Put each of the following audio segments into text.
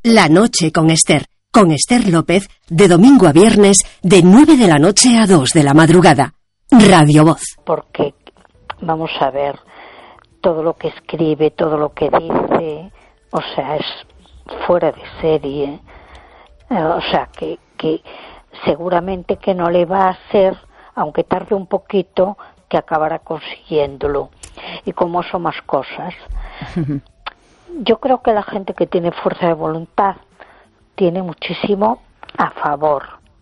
La noche con Esther López, de domingo a viernes, de 9 de la noche a 2 de la madrugada. Radio Voz. Porque, vamos a ver, todo lo que escribe, todo lo que dice, o sea, es fuera de serie. O sea, que seguramente que no le va a hacer, aunque tarde un poquito, que acabará consiguiéndolo. Y como son más cosas. Yo creo que la gente que tiene fuerza de voluntad tiene muchísimo a favor.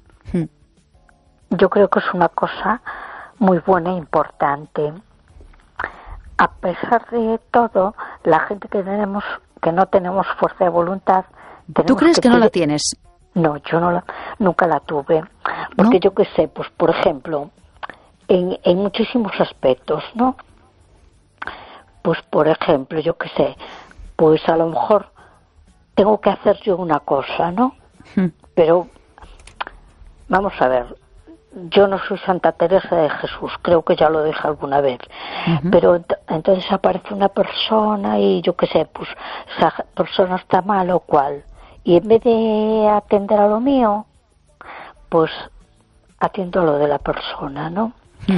Yo creo que es una cosa muy buena e importante. A pesar de todo, la gente que no tenemos fuerza de voluntad... ¿Tú crees que no la tienes? No, yo nunca la tuve. Porque yo qué sé, pues por ejemplo, en muchísimos aspectos, ¿no? Pues por ejemplo, yo qué sé, pues a lo mejor tengo que hacer yo una cosa, ¿no? Pero, vamos a ver, yo no soy Santa Teresa de Jesús, creo que ya lo dije alguna vez, pero entonces aparece una persona y yo qué sé, pues esa persona está mal o cual, y en vez de atender a lo mío, pues atiendo a lo de la persona, ¿no?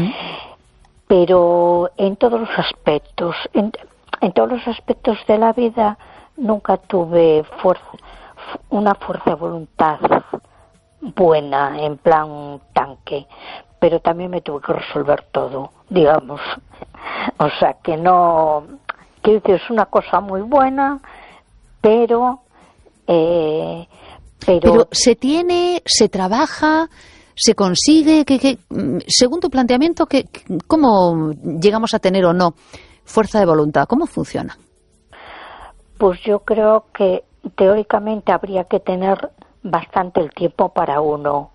Pero en todos los aspectos, en todos los aspectos de la vida nunca tuve una fuerza de voluntad buena, en plan tanque, pero también me tuve que resolver todo, digamos. O sea, que no... Quiero decir, es una cosa muy buena, pero se tiene, se trabaja, se consigue, que según tu planteamiento, ¿cómo llegamos a tener o no fuerza de voluntad? ¿Cómo funciona? Pues yo creo que teóricamente habría que tener bastante el tiempo para uno,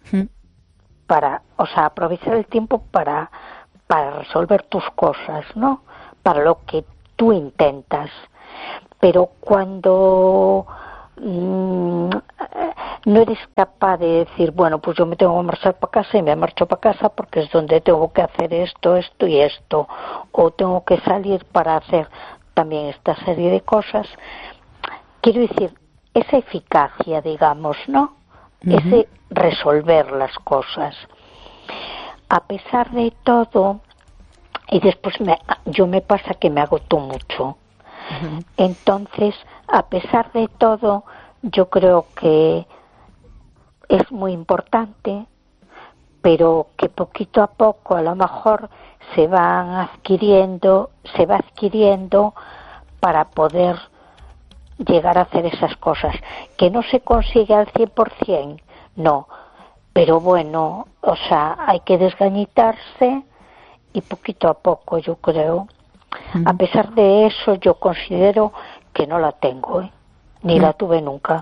o sea, aprovechar el tiempo para resolver tus cosas, ¿no? Para lo que tú intentas. Pero cuando no eres capaz de decir, bueno, pues yo me tengo que marchar para casa y me marcho para casa porque es donde tengo que hacer esto y esto, o tengo que salir para hacer también esta serie de cosas. Quiero decir, esa eficacia, digamos, ¿no? Ese resolver las cosas. A pesar de todo, y después yo me pasa que me agoto mucho. Entonces, a pesar de todo, yo creo que es muy importante, pero que poquito a poco a lo mejor se va adquiriendo para poder llegar a hacer esas cosas. Que no se consigue al 100%, no, pero bueno, o sea, hay que desgañitarse y poquito a poco, yo creo. A pesar de eso, yo considero que no la tengo, ni la tuve nunca.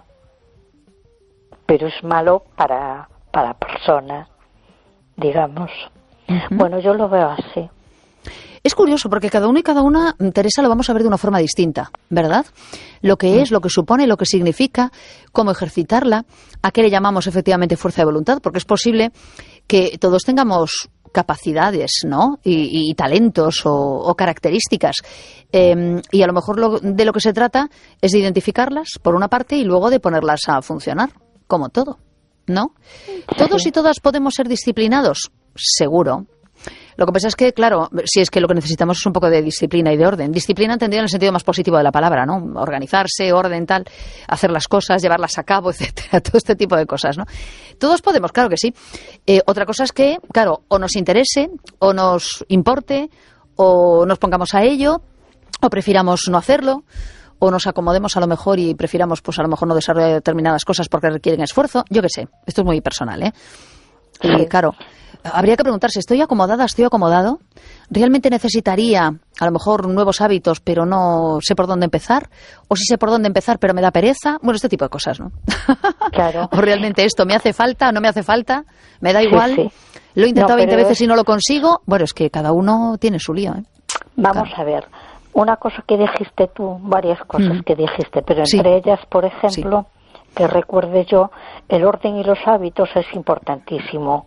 Pero es malo para la persona, digamos. Bueno, yo lo veo así. Es curioso porque cada uno y cada una, Teresa, lo vamos a ver de una forma distinta, ¿verdad? Lo que es, lo que supone, lo que significa, cómo ejercitarla, a qué le llamamos efectivamente fuerza de voluntad, porque es posible que todos tengamos capacidades, ¿no? Y talentos o características. Y a lo mejor de lo que se trata es de identificarlas, por una parte, y luego de ponerlas a funcionar, como todo, ¿no? ¿Todos y todas podemos ser disciplinados? Seguro. Lo que pasa es que, claro, si es que lo que necesitamos es un poco de disciplina y de orden. Disciplina entendida en el sentido más positivo de la palabra, ¿no? Organizarse, orden, tal, hacer las cosas, llevarlas a cabo, etcétera, todo este tipo de cosas, ¿no? Todos podemos, claro que sí. Otra cosa es que, claro, o nos interese, o nos importe, o nos pongamos a ello, o prefiramos no hacerlo, o nos acomodemos a lo mejor y prefiramos, pues a lo mejor no desarrollar determinadas cosas porque requieren esfuerzo. Yo qué sé, esto es muy personal, ¿eh? Y claro, habría que preguntarse, ¿estoy acomodada, estoy acomodado? ¿Realmente necesitaría a lo mejor nuevos hábitos pero no sé por dónde empezar? ¿O sí sé por dónde empezar pero me da pereza? Bueno, este tipo de cosas, ¿no? Claro. ¿O realmente esto me hace falta, no me hace falta? ¿Me da igual? Sí. ¿Lo he intentado 20 veces y no lo consigo? Bueno, es que cada uno tiene su lío, ¿eh? Vamos a ver, una cosa que dijiste tú, varias cosas que dijiste, pero entre ellas, por ejemplo, que recuerde yo, el orden y los hábitos es importantísimo.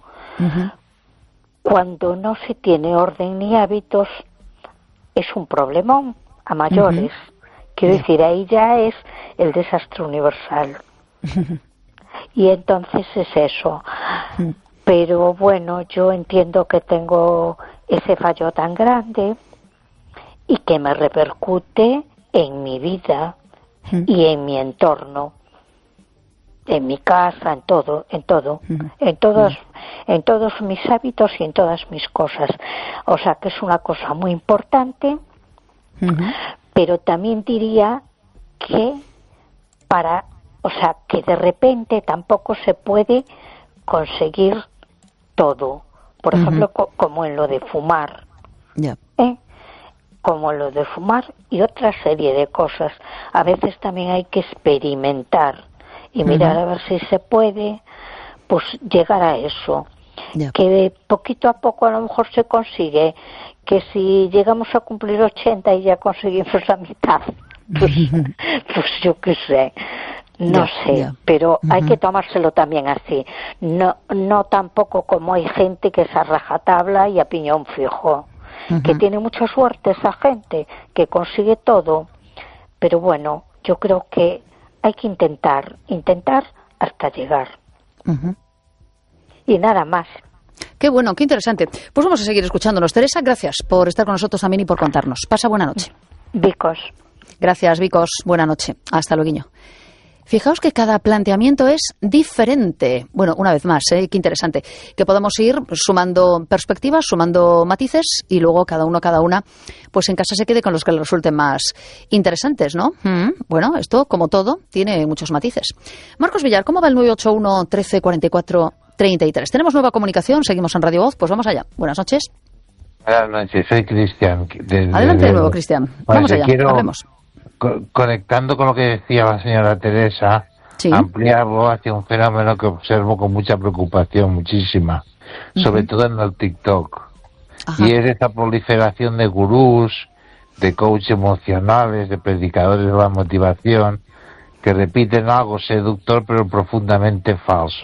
Cuando no se tiene orden ni hábitos, es un problemón a mayores. Quiero decir, ahí ya es el desastre universal. Y entonces es eso. Pero bueno, yo entiendo que tengo ese fallo tan grande y que me repercute en mi vida y en mi entorno, en mi casa, en todos mis hábitos y en todas mis cosas. O sea que es una cosa muy importante, pero también diría que que de repente tampoco se puede conseguir todo. Por ejemplo, como en lo de fumar. Como lo de fumar y otra serie de cosas. A veces también hay que experimentar y mirar a ver si se puede, pues llegar a eso. Que poquito a poco a lo mejor se consigue, que si llegamos a cumplir 80 y ya conseguimos la mitad, pues yo qué sé, no sé, pero hay que tomárselo también así, no tampoco como hay gente que es a rajatabla y a piñón fijo, que tiene mucha suerte esa gente, que consigue todo, pero bueno, yo creo que hay que intentar hasta llegar. Y nada más. Qué bueno, qué interesante. Pues vamos a seguir escuchándonos. Teresa, gracias por estar con nosotros también y por contarnos. Pasa buena noche. Vicos. Gracias, Vicos. Buena noche. Hasta luego. Fijaos que cada planteamiento es diferente. Bueno, una vez más, qué interesante. Que podamos ir sumando perspectivas, sumando matices y luego cada una, pues en casa se quede con los que le resulten más interesantes, ¿no? Bueno, esto, como todo, tiene muchos matices. Marcos Villar, ¿cómo va el 981 13 44 33? Tenemos nueva comunicación, seguimos en Radio Voz, pues vamos allá. Buenas noches. Buenas noches, soy Cristian. Adelante de nuevo, Cristian. Vamos allá, hablemos. Conectando con lo que decía la señora Teresa, ampliarlo hacia un fenómeno que observo con mucha preocupación, muchísima, sobre todo en el TikTok. Y es esa proliferación de gurús, de coaches emocionales, de predicadores de la motivación, que repiten algo seductor pero profundamente falso.